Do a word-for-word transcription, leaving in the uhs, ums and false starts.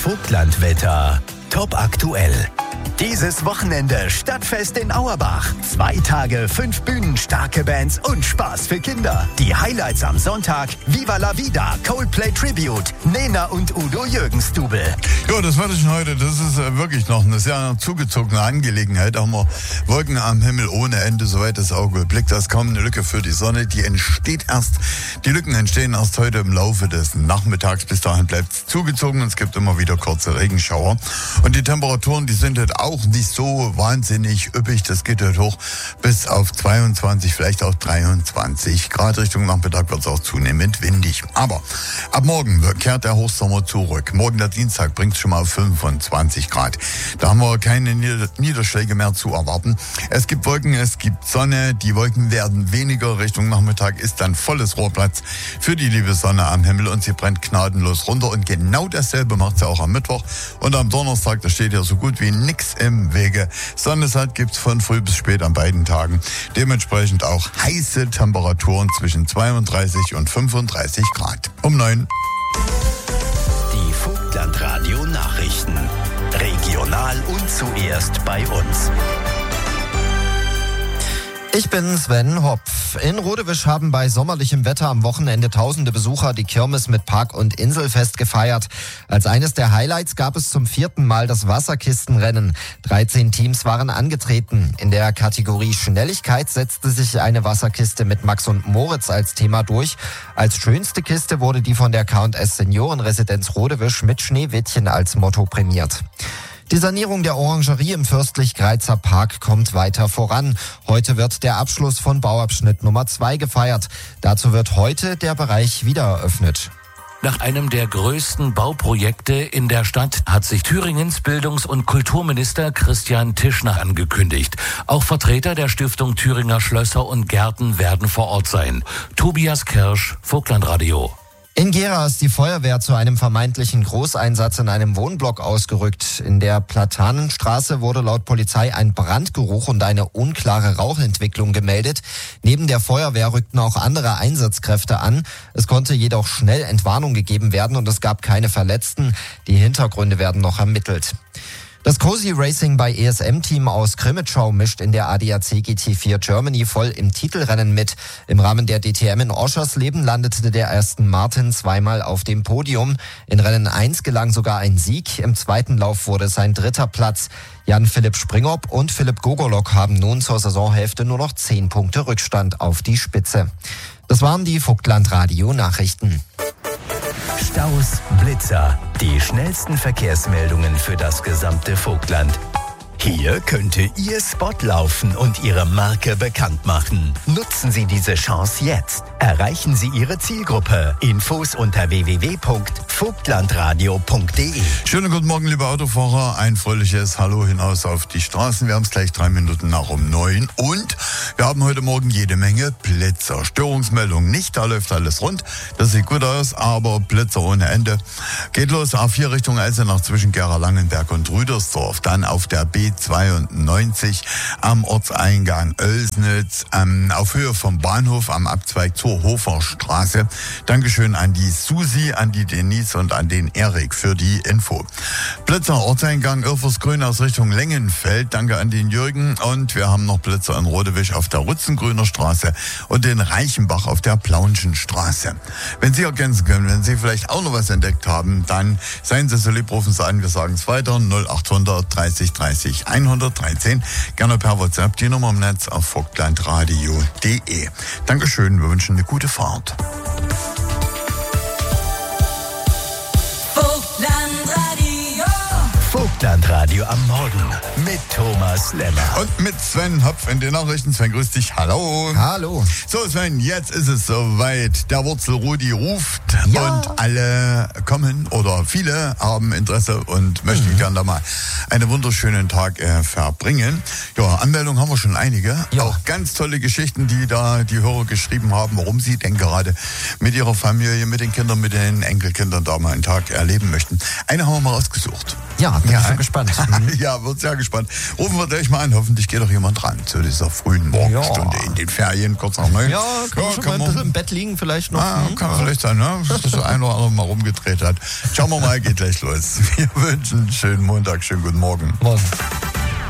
Vogtlandwetter. Top aktuell. Dieses Wochenende Stadtfest in Auerbach. Zwei Tage, fünf Bühnen, starke Bands und Spaß für Kinder. Die Highlights am Sonntag: Viva la Vida, Coldplay Tribute, Nena und Udo Jürgens-Double. Ja, das Wetterchen heute, das ist äh, wirklich noch eine sehr zugezogene Angelegenheit. Da haben wir Wolken am Himmel ohne Ende, soweit das Auge blickt. Da ist kaum eine Lücke für die Sonne. Die entsteht erst, die Lücken entstehen erst heute im Laufe des Nachmittags. Bis dahin bleibt es zugezogen und es gibt immer wieder kurze Regenschauer. Und die Temperaturen, die sind halt auch nicht so wahnsinnig üppig. Das geht halt hoch bis auf zweiundzwanzig, vielleicht auch dreiundzwanzig Grad. Richtung Nachmittag wird es auch zunehmend windig. Aber ab morgen kehrt der Hochsommer zurück. Morgen der Dienstag bringt es schon mal fünfundzwanzig Grad. Da haben wir keine Niederschläge mehr zu erwarten. Es gibt Wolken, es gibt Sonne. Die Wolken werden weniger. Richtung Nachmittag ist dann volles Rohrplatz für die liebe Sonne am Himmel und sie brennt gnadenlos runter. Und genau dasselbe macht sie auch am Mittwoch. Und am Donnerstag, da steht ja so gut wie nix im Wege. Sonnenseite gibt's von früh bis spät an beiden Tagen. Dementsprechend auch heiße Temperaturen zwischen zweiunddreißig und fünfunddreißig Grad. Um neun. Die Vogtlandradio Nachrichten. Regional und zuerst bei uns. Ich bin Sven Hopf. In Rodewisch haben bei sommerlichem Wetter am Wochenende tausende Besucher die Kirmes mit Park- und Inselfest gefeiert. Als eines der Highlights gab es zum vierten Mal das Wasserkistenrennen. dreizehn Teams waren angetreten. In der Kategorie Schnelligkeit setzte sich eine Wasserkiste mit Max und Moritz als Thema durch. Als schönste Kiste wurde die von der K und S Seniorenresidenz Rodewisch mit Schneewittchen als Motto prämiert. Die Sanierung der Orangerie im Fürstlich-Greizer Park kommt weiter voran. Heute wird der Abschluss von Bauabschnitt Nummer zwei gefeiert. Dazu wird heute der Bereich wieder eröffnet. Nach einem der größten Bauprojekte in der Stadt hat sich Thüringens Bildungs- und Kulturminister Christian Tischner angekündigt. Auch Vertreter der Stiftung Thüringer Schlösser und Gärten werden vor Ort sein. Tobias Kirsch, Vogtlandradio. In Gera ist die Feuerwehr zu einem vermeintlichen Großeinsatz in einem Wohnblock ausgerückt. In der Platanenstraße wurde laut Polizei ein Brandgeruch und eine unklare Rauchentwicklung gemeldet. Neben der Feuerwehr rückten auch andere Einsatzkräfte an. Es konnte jedoch schnell Entwarnung gegeben werden und es gab keine Verletzten. Die Hintergründe werden noch ermittelt. Das Cozy Racing bei E S M-Team aus Krimitschau mischt in der A D A C G T vier Germany voll im Titelrennen mit. Im Rahmen der D T M in Oschersleben landete der Aston Martin zweimal auf dem Podium. In Rennen eins gelang sogar ein Sieg. Im zweiten Lauf wurde es ein dritter Platz. Jan-Philipp Springop und Philipp Gogolok haben nun zur Saisonhälfte nur noch zehn Punkte Rückstand auf die Spitze. Das waren die Vogtlandradio-Nachrichten. Staus, Blitzer, die schnellsten Verkehrsmeldungen für das gesamte Vogtland. Hier könnte Ihr Spot laufen und Ihre Marke bekannt machen. Nutzen Sie diese Chance jetzt. Erreichen Sie Ihre Zielgruppe. Infos unter w w w punkt vogtlandradio punkt d e. Schönen guten Morgen, liebe Autofahrer. Ein fröhliches Hallo hinaus auf die Straßen. Wir haben es gleich drei Minuten nach um neun. Und wir haben heute Morgen jede Menge Blitzer. Störungsmeldung nicht, da läuft alles rund. Das sieht gut aus, aber Blitzer ohne Ende. Geht los, A vier Richtung Eisenach zwischen Gera-Langenberg und Rüdersdorf. Dann auf der B zweiundneunzig am Ortseingang Oelsnitz, ähm, auf Höhe vom Bahnhof am Abzweig zur Hoferstraße. Dankeschön an die Susi, an die Denise und an den Erik für die Info. Blitzer Ortseingang Irfersgrün aus Richtung Lengenfeld. Danke an den Jürgen. Und wir haben noch Blitzer in Rodewisch auf der Rutzengrüner Straße und in Reichenbach auf der Plaunschen Straße. Wenn Sie ergänzen können, wenn Sie vielleicht auch noch was entdeckt haben, dann seien Sie so lieb, rufen Sie an. Wir sagen es weiter. null achthundert dreißig dreißig hundertdreizehn. Gerne per WhatsApp die Nummer im Netz auf vogtlandradio punkt d e. Dankeschön, wir wünschen eine gute Fahrt. Vogtlandradio am Morgen mit Thomas Lemmer. Und mit Sven Hopf in den Nachrichten. Sven, grüß dich. Hallo. Hallo. So, Sven, jetzt ist es soweit. Der Wurzelrudi ruft Ja. und alle kommen oder viele haben Interesse und möchten mhm. gerne da mal einen wunderschönen Tag äh, verbringen. Ja, Anmeldungen haben wir schon einige. Ja. Auch ganz tolle Geschichten, die da die Hörer geschrieben haben, warum sie denn gerade mit ihrer Familie, mit den Kindern, mit den Enkelkindern da mal einen Tag erleben möchten. Eine haben wir mal rausgesucht. Ja, bin Ja, ich schon gespannt. Mhm. Ja, wird sehr gespannt. Rufen wir gleich mal an, hoffentlich geht doch jemand ran zu dieser frühen Morgenstunde Ja. in den Ferien, kurz nach neun. Ja, kann man schon mal ein bisschen im Bett liegen vielleicht noch. Ah, Mhm. kann vielleicht sein, ne? dass das ein oder andere mal rumgedreht hat. Schauen wir mal, geht gleich los. Wir wünschen einen schönen Montag, schönen guten Morgen. Morgen.